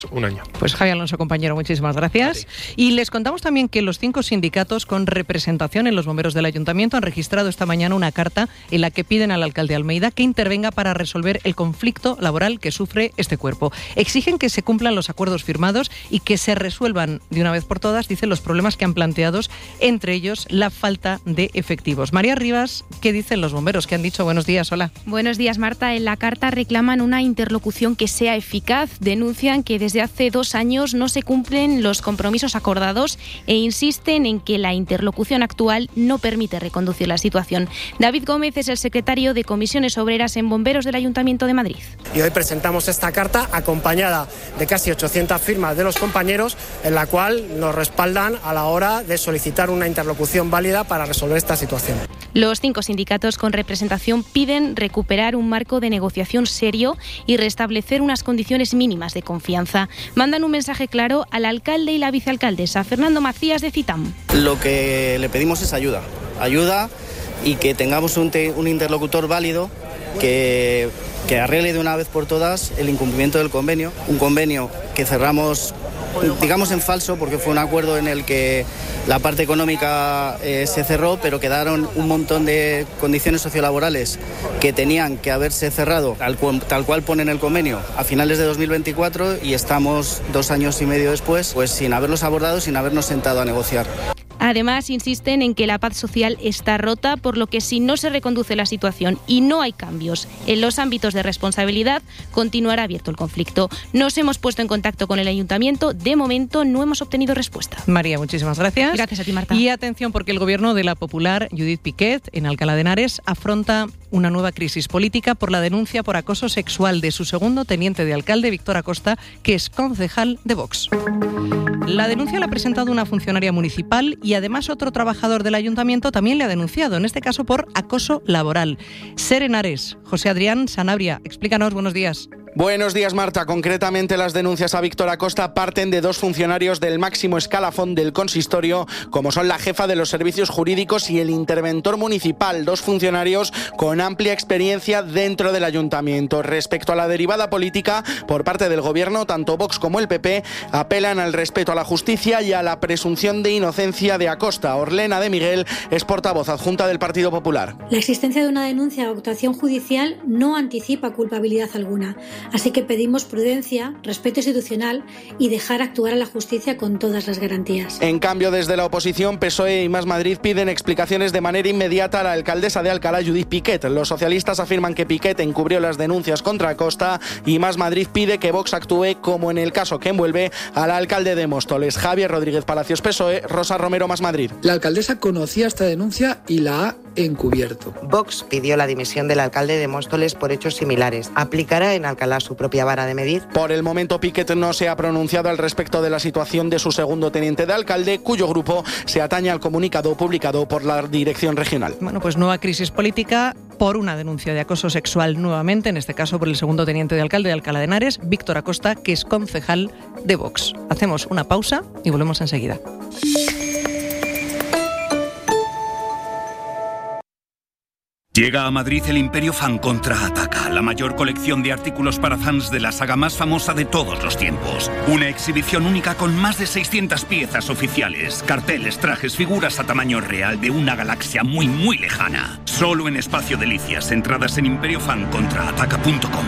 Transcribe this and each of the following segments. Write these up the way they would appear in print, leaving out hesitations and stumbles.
Un año. Pues Javi Alonso, compañero, muchísimas gracias. Y les contamos también que los 5 sindicatos con representación en los bomberos del Ayuntamiento han registrado esta mañana una carta en la que piden al alcalde Almeida que intervenga para resolver el conflicto laboral que sufre este cuerpo. Exigen que se cumplan los acuerdos firmados y que se resuelvan de una vez por todas, dicen, los problemas que han planteado, entre ellos la falta de efectivos. María Rivas, ¿qué dicen los bomberos? ¿Qué han dicho? Buenos días, hola. Buenos días, Marta. En la carta reclaman una interlocución que sea eficaz. Denuncian que desde hace 2 años no se cumplen los compromisos acordados e insisten en que la interlocución actual no permite reconducir la situación. David Gómez es el secretario de Comisiones Obreras en Bomberos del Ayuntamiento de Madrid. Y hoy presentamos esta carta acompañada de casi 800 firmas de los compañeros, en la cual nos respaldan a la hora de solicitar una interlocución válida para resolver esta situación. Los 5 sindicatos con representación piden recuperar un marco de negociación serio y restablecer unas condiciones mínimas de confianza. Mandan un mensaje claro al alcalde y la vicealcaldesa, Fernando Macías de Citam. Lo que le pedimos es ayuda y que tengamos un interlocutor válido que arregle de una vez por todas el incumplimiento del convenio. Un convenio que cerramos, digamos, en falso, porque fue un acuerdo en el que la parte económica se cerró, pero quedaron un montón de condiciones sociolaborales que tenían que haberse cerrado tal cual pone en el convenio a finales de 2024, y estamos 2 años y medio después, pues sin haberlos abordado, sin habernos sentado a negociar. Además, insisten en que la paz social está rota, por lo que si no se reconduce la situación y no hay cambios en los ámbitos de responsabilidad, continuará abierto el conflicto. Nos hemos puesto en contacto con el Ayuntamiento. De momento no hemos obtenido respuesta. María, muchísimas gracias. Gracias a ti, Marta. Y atención, porque el gobierno de la popular Judith Piquet, en Alcalá de Henares, afronta una nueva crisis política por la denuncia por acoso sexual de su segundo teniente de alcalde, Víctor Acosta, que es concejal de Vox. La denuncia la ha presentado una funcionaria municipal y además otro trabajador del ayuntamiento también le ha denunciado, en este caso por acoso laboral. Ser Henares, José Adrián Sanabria, explícanos, buenos días. Buenos días, Marta. Concretamente, las denuncias a Víctor Acosta parten de 2 funcionarios del máximo escalafón del consistorio, como son la jefa de los servicios jurídicos y el interventor municipal, 2 funcionarios con amplia experiencia dentro del ayuntamiento. Respecto a la derivada política por parte del gobierno, tanto Vox como el PP apelan al respeto a la justicia y a la presunción de inocencia de Acosta. Orlena de Miguel es portavoz adjunta del Partido Popular. La existencia de una denuncia o actuación judicial no anticipa culpabilidad alguna. Así que pedimos prudencia, respeto institucional y dejar actuar a la justicia con todas las garantías. En cambio, desde la oposición, PSOE y Más Madrid piden explicaciones de manera inmediata a la alcaldesa de Alcalá, Judith Piquet. Los socialistas afirman que Piquet encubrió las denuncias contra Acosta y Más Madrid pide que Vox actúe como en el caso que envuelve al alcalde de Móstoles. Javier Rodríguez Palacios, PSOE, Rosa Romero, Más Madrid. La alcaldesa conocía esta denuncia y la ha encubierto. Vox pidió la dimisión del alcalde de Móstoles por hechos similares. ¿Aplicará en Alcalá su propia vara de medir? Por el momento, Piquet no se ha pronunciado al respecto de la situación de su segundo teniente de alcalde, cuyo grupo se atañe al comunicado publicado por la dirección regional. Bueno, pues nueva crisis política por una denuncia de acoso sexual nuevamente, en este caso por el segundo teniente de alcalde de Alcalá de Henares, Víctor Acosta, que es concejal de Vox. Hacemos una pausa y volvemos enseguida. Llega a Madrid el Imperio Fan Contraataca, la mayor colección de artículos para fans de la saga más famosa de todos los tiempos. Una exhibición única con más de 600 piezas oficiales, carteles, trajes, figuras a tamaño real de una galaxia muy, muy lejana. Solo en Espacio Delicias, entradas en imperiofancontraataca.com.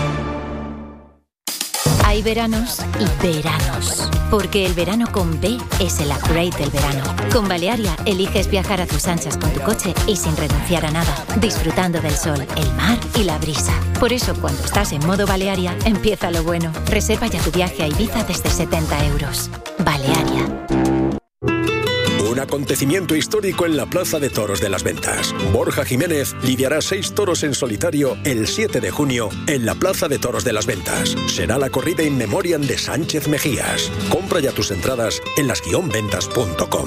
Hay veranos y veranos, porque el verano con B es el upgrade del verano. Con Balearia eliges viajar a tus anchas con tu coche y sin renunciar a nada, disfrutando del sol, el mar y la brisa. Por eso, cuando estás en modo Balearia, empieza lo bueno. Reserva ya tu viaje a Ibiza desde 70 euros. Balearia. Un acontecimiento histórico en la Plaza de Toros de las Ventas. Borja Jiménez lidiará 6 toros en solitario el 7 de junio en la Plaza de Toros de las Ventas. Será la corrida in memoriam de Sánchez Mejías. Compra ya tus entradas en las-ventas.com.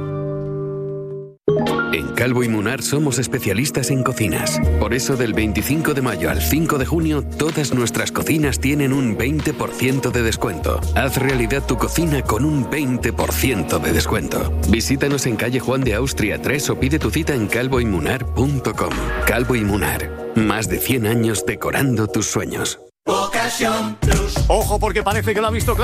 En Calvo y Munar somos especialistas en cocinas. Por eso, del 25 de mayo al 5 de junio, todas nuestras cocinas tienen un 20% de descuento. Haz realidad tu cocina con un 20% de descuento. Visítanos en calle Juan de Austria 3 o pide tu cita en calvoymunar.com. Calvo y Munar, más de 100 años decorando tus sueños. Ojo, porque parece que lo ha visto claro.